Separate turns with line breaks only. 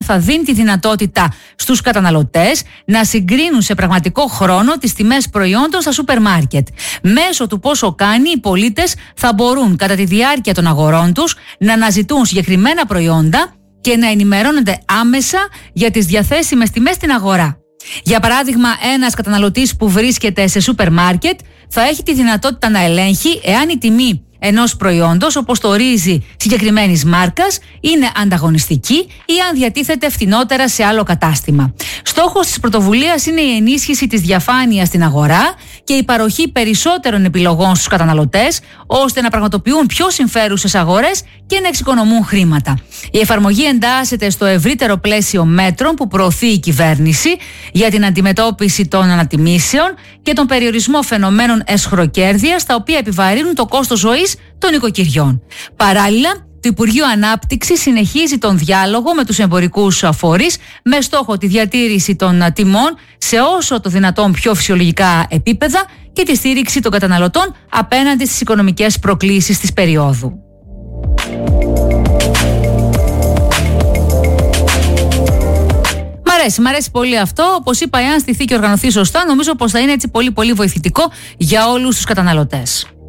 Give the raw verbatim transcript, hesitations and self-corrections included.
θα δίνει τη δυνατότητα στους καταναλωτές να συγκρίνουν σε πραγματικό χρόνο τις τιμές προϊόντων στα σούπερ μάρκετ. Μέσω του πόσο κάνει, οι πολίτες θα μπορούν κατά τη διάρκεια των αγορών τους να αναζητούν συγκεκριμένα προϊόντα και να ενημερώνονται άμεσα για τις διαθέσιμες τιμές στην αγορά. Για παράδειγμα, ένας καταναλωτής που βρίσκεται σε σούπερ μάρκετ θα έχει τη δυνατότητα να ελέγχει εάν η τιμή ενός προϊόντος, όπως το ορίζει συγκεκριμένης μάρκας, είναι ανταγωνιστική ή αν διατίθεται φθηνότερα σε άλλο κατάστημα. Στόχος της πρωτοβουλίας είναι η ενίσχυση της διαφάνειας στην αγορά και η παροχή περισσότερων επιλογών στους καταναλωτές, ώστε να πραγματοποιούν πιο συμφέρουσες αγορές και να εξοικονομούν χρήματα. Η εφαρμογή εντάσσεται στο ευρύτερο πλαίσιο μέτρων που προωθεί η κυβέρνηση για την αντιμετώπιση των ανατιμήσεων και τον περιορισμό φαινομένων εσχροκέρδειας, τα οποία επιβαρύνουν το κόστος ζωής των οικοκυριών. Παράλληλα, το Υπουργείο Ανάπτυξης συνεχίζει τον διάλογο με τους εμπορικούς φορείς με στόχο τη διατήρηση των τιμών σε όσο το δυνατόν πιο φυσιολογικά επίπεδα και τη στήριξη των καταναλωτών απέναντι στις οικονομικές προκλήσεις της περίοδου. Μ' αρέσει, μ' αρέσει πολύ αυτό. Όπως είπα, εάν στηθεί και οργανωθεί σωστά, νομίζω πως θα είναι έτσι πολύ πολύ βοηθητικό για όλους τους καταναλωτές.